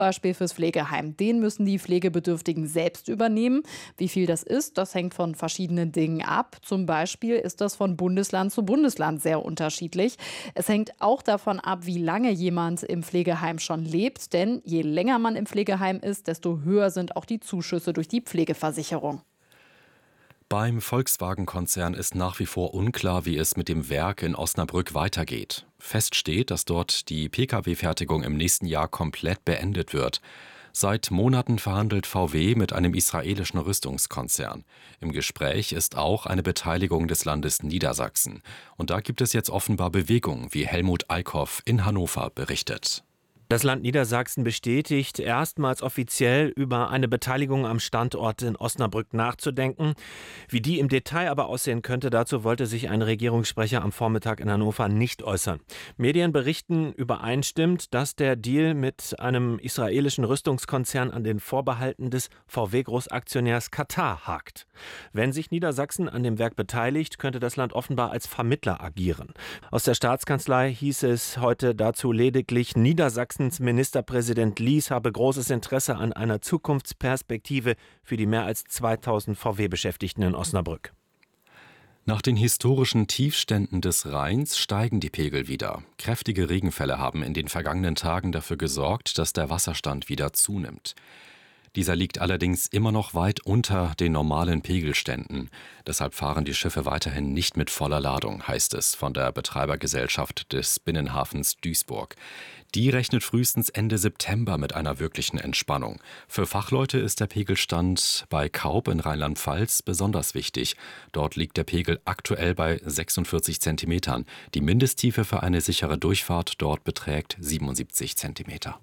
Beispiel fürs Pflegeheim. Den müssen die Pflegebedürftigen selbst übernehmen. Wie viel das ist, das hängt von verschiedenen Dingen ab. Zum Beispiel ist das von Bundesland zu Bundesland sehr unterschiedlich. Es hängt auch davon ab, wie lange jemand im Pflegeheim schon lebt. Denn je länger man im Pflegeheim ist, desto höher sind auch die Zuschüsse durch die Pflegeversicherung. Beim Volkswagen-Konzern ist nach wie vor unklar, wie es mit dem Werk in Osnabrück weitergeht. Fest steht, dass dort die Pkw-Fertigung im nächsten Jahr komplett beendet wird. Seit Monaten verhandelt VW mit einem israelischen Rüstungskonzern. Im Gespräch ist auch eine Beteiligung des Landes Niedersachsen. Und da gibt es jetzt offenbar Bewegung, wie Helmut Eickhoff in Hannover berichtet. Das Land Niedersachsen bestätigt, erstmals offiziell über eine Beteiligung am Standort in Osnabrück nachzudenken. Wie die im Detail aber aussehen könnte, dazu wollte sich ein Regierungssprecher am Vormittag in Hannover nicht äußern. Medien berichten übereinstimmend, dass der Deal mit einem israelischen Rüstungskonzern an den Vorbehalten des VW-Großaktionärs Katar hakt. Wenn sich Niedersachsen an dem Werk beteiligt, könnte das Land offenbar als Vermittler agieren. Aus der Staatskanzlei hieß es heute dazu lediglich, Niedersachsens Ministerpräsident Lies habe großes Interesse an einer Zukunftsperspektive für die mehr als 2000 VW-Beschäftigten in Osnabrück. Nach den historischen Tiefständen des Rheins steigen die Pegel wieder. Kräftige Regenfälle haben in den vergangenen Tagen dafür gesorgt, dass der Wasserstand wieder zunimmt. Dieser liegt allerdings immer noch weit unter den normalen Pegelständen. Deshalb fahren die Schiffe weiterhin nicht mit voller Ladung, heißt es von der Betreibergesellschaft des Binnenhafens Duisburg. Die rechnet frühestens Ende September mit einer wirklichen Entspannung. Für Fachleute ist der Pegelstand bei Kaub in Rheinland-Pfalz besonders wichtig. Dort liegt der Pegel aktuell bei 46 Zentimetern. Die Mindesttiefe für eine sichere Durchfahrt dort beträgt 77 Zentimeter.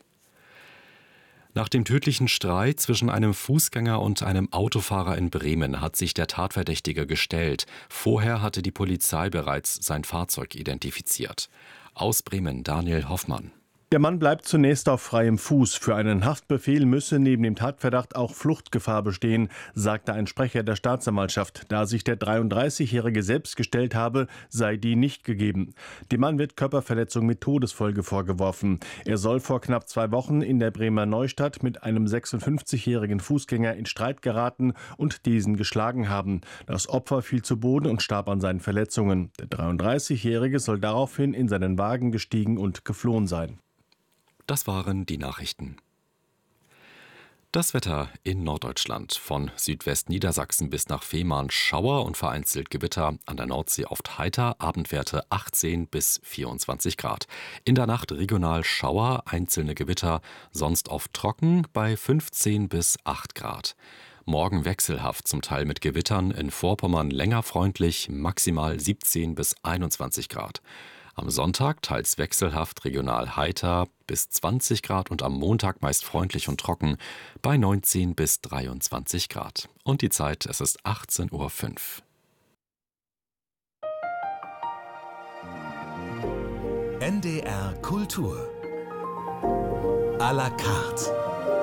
Nach dem tödlichen Streit zwischen einem Fußgänger und einem Autofahrer in Bremen hat sich der Tatverdächtige gestellt. Vorher hatte die Polizei bereits sein Fahrzeug identifiziert. Aus Bremen, Daniel Hoffmann. Der Mann bleibt zunächst auf freiem Fuß. Für einen Haftbefehl müsse neben dem Tatverdacht auch Fluchtgefahr bestehen, sagte ein Sprecher der Staatsanwaltschaft. Da sich der 33-Jährige selbst gestellt habe, sei die nicht gegeben. Dem Mann wird Körperverletzung mit Todesfolge vorgeworfen. Er soll vor knapp 2 Wochen in der Bremer Neustadt mit einem 56-jährigen Fußgänger in Streit geraten und diesen geschlagen haben. Das Opfer fiel zu Boden und starb an seinen Verletzungen. Der 33-Jährige soll daraufhin in seinen Wagen gestiegen und geflohen sein. Das waren die Nachrichten. Das Wetter in Norddeutschland. Von Südwestniedersachsen bis nach Fehmarn Schauer und vereinzelt Gewitter. An der Nordsee oft heiter, Abendwerte 18 bis 24 Grad. In der Nacht regional Schauer, einzelne Gewitter, sonst oft trocken bei 15 bis 8 Grad. Morgen wechselhaft, zum Teil mit Gewittern, in Vorpommern länger freundlich, maximal 17 bis 21 Grad. Am Sonntag teils wechselhaft, regional heiter bis 20 Grad und am Montag meist freundlich und trocken bei 19 bis 23 Grad. Und die Zeit, es ist 18:05 Uhr. NDR Kultur à la carte.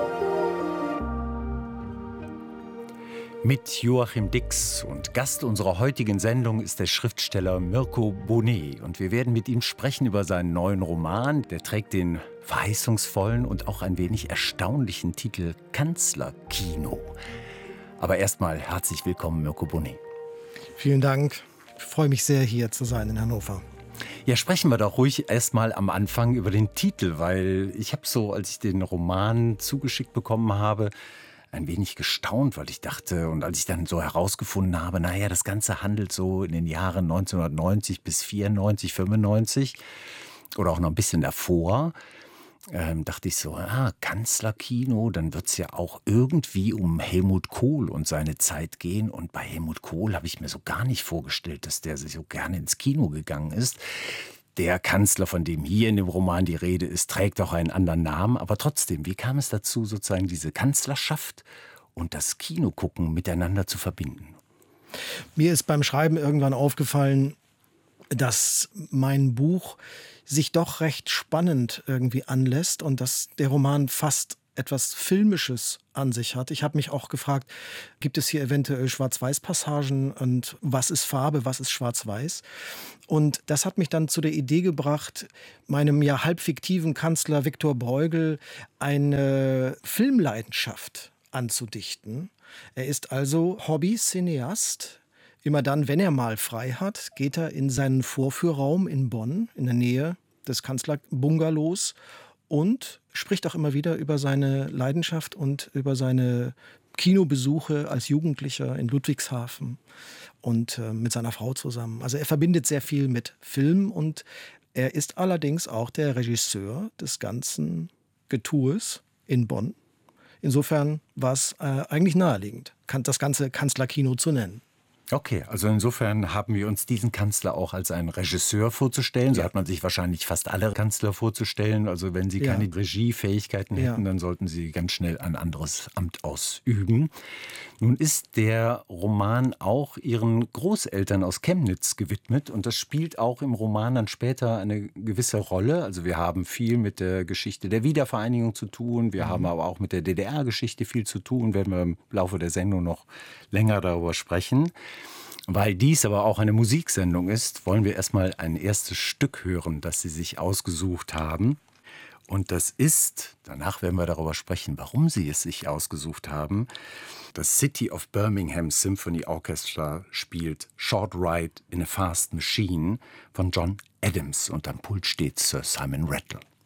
Mit Joachim Dix und Gast unserer heutigen Sendung ist der Schriftsteller Mirko Bonet. Und wir werden mit ihm sprechen über seinen neuen Roman. Der trägt den verheißungsvollen und auch ein wenig erstaunlichen Titel Kanzlerkino. Aber erstmal herzlich willkommen, Mirko Bonet. Vielen Dank. Ich freue mich sehr, hier zu sein in Hannover. Ja, sprechen wir doch ruhig erstmal am Anfang über den Titel, weil ich habe so, als ich den Roman zugeschickt bekommen habe, ein wenig gestaunt, weil ich dachte, und als ich dann so herausgefunden habe, naja, das Ganze handelt so in den Jahren 1990 bis 94, 95 oder auch noch ein bisschen davor, dachte ich so, Kanzlerkino, dann wird es ja auch irgendwie um Helmut Kohl und seine Zeit gehen. Und bei Helmut Kohl habe ich mir so gar nicht vorgestellt, dass der so gerne ins Kino gegangen ist. Der Kanzler, von dem hier in dem Roman die Rede ist, trägt auch einen anderen Namen. Aber trotzdem, wie kam es dazu, sozusagen diese Kanzlerschaft und das Kinogucken miteinander zu verbinden? Mir ist beim Schreiben irgendwann aufgefallen, dass mein Buch sich doch recht spannend irgendwie anlässt und dass der Roman fast etwas Filmisches an sich hat. Ich habe mich auch gefragt, gibt es hier eventuell Schwarz-Weiß-Passagen und was ist Farbe, was ist Schwarz-Weiß? Und das hat mich dann zu der Idee gebracht, meinem ja halb fiktiven Kanzler Viktor Bruegel eine Filmleidenschaft anzudichten. Er ist also Hobby-Cineast. Immer dann, wenn er mal frei hat, geht er in seinen Vorführraum in Bonn, in der Nähe des Kanzlerbungalows, und spricht auch immer wieder über seine Leidenschaft und über seine Kinobesuche als Jugendlicher in Ludwigshafen und mit seiner Frau zusammen. Also er verbindet sehr viel mit Film und er ist allerdings auch der Regisseur des ganzen Getues in Bonn. Insofern war es eigentlich naheliegend, das ganze Kanzlerkino zu nennen. Okay, also insofern haben wir uns diesen Kanzler auch als einen Regisseur vorzustellen. So hat man sich wahrscheinlich fast alle Kanzler vorzustellen. Also wenn sie keine Regiefähigkeiten hätten, dann sollten sie ganz schnell ein anderes Amt ausüben. Nun ist der Roman auch ihren Großeltern aus Chemnitz gewidmet und das spielt auch im Roman dann später eine gewisse Rolle. Also wir haben viel mit der Geschichte der Wiedervereinigung zu tun, wir haben aber auch mit der DDR-Geschichte viel zu tun, werden wir im Laufe der Sendung noch länger darüber sprechen. Weil dies aber auch eine Musiksendung ist, wollen wir erstmal ein erstes Stück hören, das Sie sich ausgesucht haben. Und das ist, danach werden wir darüber sprechen, warum Sie es sich ausgesucht haben, das City of Birmingham Symphony Orchestra spielt Short Ride in a Fast Machine von John Adams und am Pult steht Sir Simon Rattle.